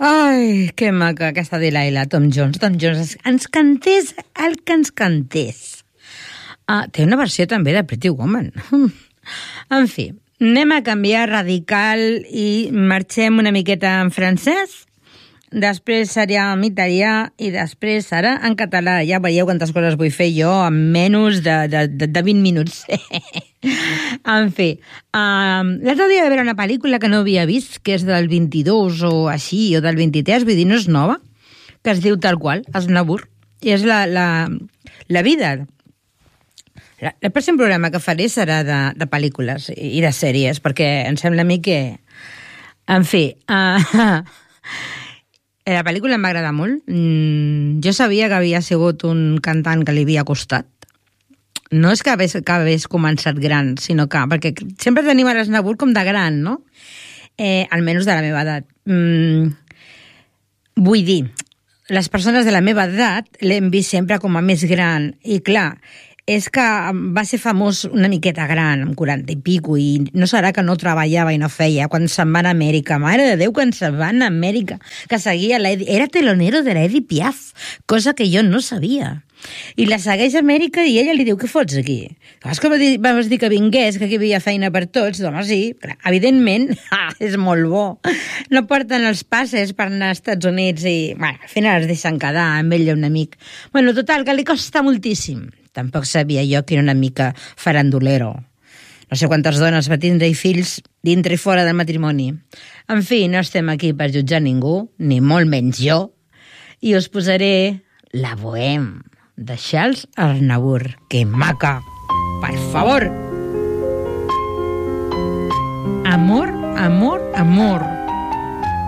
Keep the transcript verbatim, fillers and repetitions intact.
Ai, que maca aquesta Delilah, Tom Jones. Tom Jones ens cantés el que ens cantés. Ah, té una versió també de Pretty Woman. En fi, anem a canviar radical i marxem una miqueta en francès. Després serà en italià i després serà en català. Ja veieu quantes coses vull fer jo en menys de, de, de, de vint minuts. En fi, um, l'altre dia vaig veure una pel·lícula que no havia vist, que és del vint-i-dos o així, o del vint-i-tres, vull dir, no és nova, que es diu tal qual, Aznavour. I és la, la, la vida. La, el pròxim programa que faré serà de, de pel·lícules i de sèries, perquè em sembla a mi que... En fi... Uh, La pel·lícula em va agradar molt. Mm, jo sabia que havia sigut un cantant que li havia costat. No és que hagués, que hagués començat gran, sinó que... Perquè sempre tenim a l'Aznavour com de gran, no? Eh, almenys de la meva edat. Mm, vull dir, les persones de la meva edat l'hem vist sempre com a més gran. I clar, és que va ser famós una miqueta gran, amb quaranta i pico, i no serà que no treballava i no feia, quan se'n va a Amèrica, mare de Déu, quan se'n va a Amèrica, que seguia l'Edith, era telonero de l'Edith Piaf, cosa que jo no sabia. I la segueix a Amèrica i ella li diu, què fots aquí? És que vas dir que vingués, que aquí hi havia feina per tots, doncs sí, clar, evidentment, ah, és molt bo. No porten els passes per anar als Estats Units i, bueno, al final es deixen quedar amb ell i un amic. Bueno, total, que li costa moltíssim. Tampoc sabia jo que era una mica farandolero. No sé quantes dones va tindre i fills dintre i fora del matrimoni. En fi, no estem aquí per jutjar ningú, ni molt menys jo, i us posaré La Bohème, de Charles Aznavour. Que maca! Per favor! Amor, amor, amor.